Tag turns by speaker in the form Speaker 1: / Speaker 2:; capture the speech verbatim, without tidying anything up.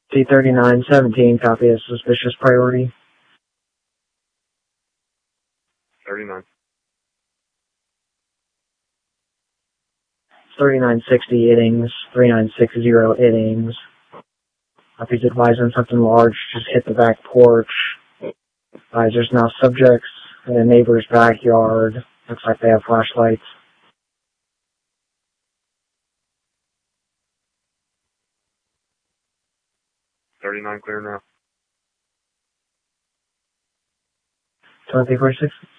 Speaker 1: T thirty-nine seventeen, copy as suspicious priority.
Speaker 2: thirty-nine.
Speaker 1: thirty-nine sixty Iddings, thirty-nine sixty Iddings. Copies advising something large just hit the back porch. Advisors now subjects in a neighbor's backyard. Looks like they have flashlights.
Speaker 2: thirty-nine clear now.
Speaker 1: twenty forty-six.